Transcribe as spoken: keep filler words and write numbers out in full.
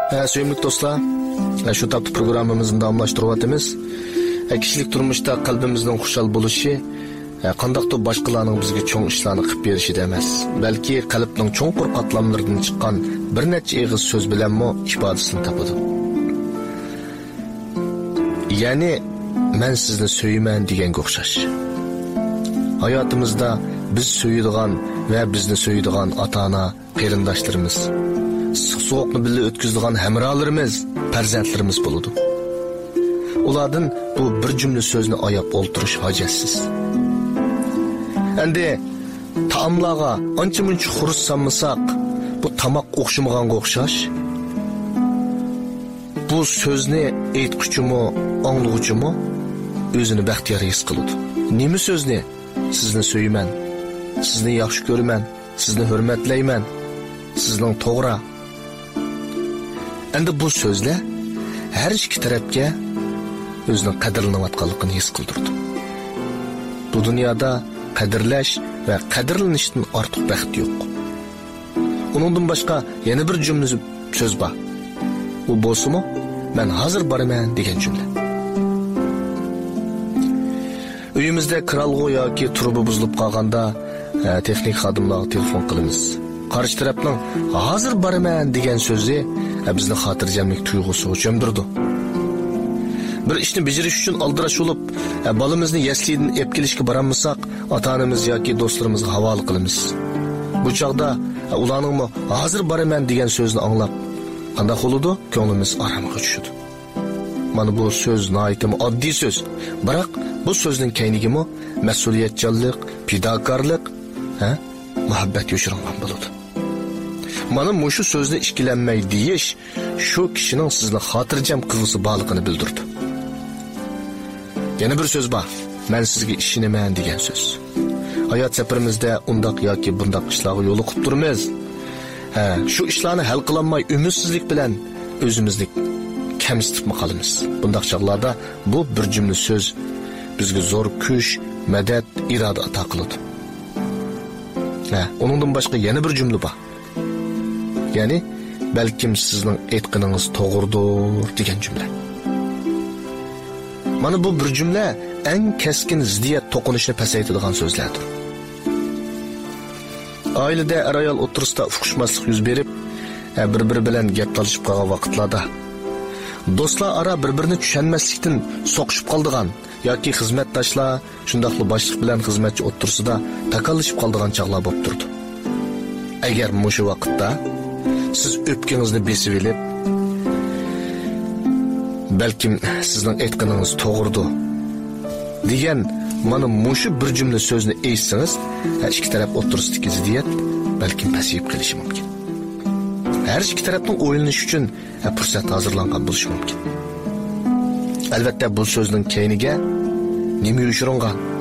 Söyümlük dostlar, şu taptı programımızın davamlaştırıvatımız. Kişilik durmuşta kalbimizden kuşal buluşu, qandaqda başqalarının bizga çoğ işlarni qilib berishi emas, balki qalbning cho'nqur qatlamlaridan chiqqan bir necha eg'iz so'z bilanmi ifodasini topadi. Ya'ni men sizni so'yman deganga o'xshash. Hayotimizda biz so'yadigan va bizni so'yadigan ota-ona, qarindoshlarimiz, so'qni birga o'tkazadigan hamrohlarimiz, farzandlarimiz bo'ladi. Ulardan bu bir jumla so'zni oyab o'ltirish hojatsiz. Endi taomlarga ancha-muncha xurus solmasak, bu tamoq o'xshamaganga o'xshash. Bu so'zni aytquchimi, anglag'uchimi o'zini baxtiyor his qiladi. Nima so'zni? Sizni so'yman, sizni yaxshi ko'raman, sizni hurmatlayman, sizning to'g'ri. Endi bu so'zlar har ikki tarafga o'zining qadrlanayotganligini his qildirdi. Bu dunyoda qadrlash va qadrlanishdan ortiq baxt yo'q. Uningdan boshqa yana bir jumla so'z bor. U bo'lsa-mu, men hozir boraman degan jumla. Uyimizda kiralg'u yoki truba buzilib qolganda texnik xodimlarga telefon qilamiz. Qarshi tarafning hozir boraman degan so'zi bizni xotirjamlik tuyg'usiga cho'mdirdi. Bir ishni bajarish uchun aldirash bo'lib, bolamizni yaslidan olib kelishga boramisak, ota-onamiz yoki do'stlarimizga havola qilamiz. Bu chaqda ularning hozir boraman degan so'zni anglab, qanday bo'ladi? Ko'nglimiz oromga tushadi. Mana bu so'z noyatimi oddiy so'z, biroq bu so'zning kaynigimi mas'uliyatchanlik, fidokorlik, ha, muhabbat yo'shirilgan bo'ladi. Mana mushu so'zni ishkilanmay deyish shu kishining sizni xotirjam qilg'isi borligini bildirdi. Yana bir so'z bor. Men sizga ishonaman degan so'z. Hayot safarimizda undaq yoki bundaq ishlarga yo'l qo'yib turamiz. Ha, shu ishlarni hal qilolmay umidsizlik bilan o'zimizni kamsitib qolamiz. Bundaq chaqlarda bu bir jumla so'z bizga zo'r kuch, madad, iroda ato qiladi. Ha, uningdan boshqa yana bir jumla bor. Ya'ni balkim sizning aytganingiz to'g'ridir degan jumla. Mana bu bir jumla eng keskin ziddiyat to'qinishni pasaytiradigan so'zlardir. Oilada er-ayol o'tirisida uqishmaslik yuz berib, bir-biri bilan gap talashib qolgan vaqtlarda, do'stlar ara bir-birini tushunmaslikdan so'qishib qoldigan yoki xizmatdoshlar shundaqli boshliq bilan xizmatchi o'tirisida takallashib qoldigan chaqlar bo'lib turdi. Agar mushu vaqtda siz o'pkingizni besib olib, balkim sizning aytganingiz to'g'ridir degan mana mushu bir jumla so'zni eshitsangiz, har ikki taraf o'tirisidagi ziddiyat balkim pasayib qolishi mumkin. Har ikki tarafning o'ylanish uchun fursat hozirlangan bo'lishi mumkin. Albatta bu so'zning keyniga nima yoshiringan,